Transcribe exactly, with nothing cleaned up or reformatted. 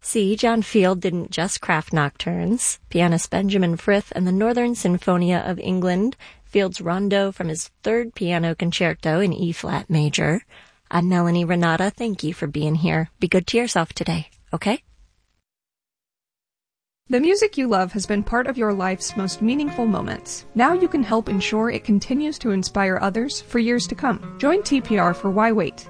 See, John Field didn't just craft nocturnes. Pianist Benjamin Frith and the Northern Sinfonia of England, Field's rondo from his third piano concerto in E-flat major. I'm Melanie Renata. Thank you for being here. Be good to yourself today, okay? The music you love has been part of your life's most meaningful moments. Now you can help ensure it continues to inspire others for years to come. Join T P R for Why Wait?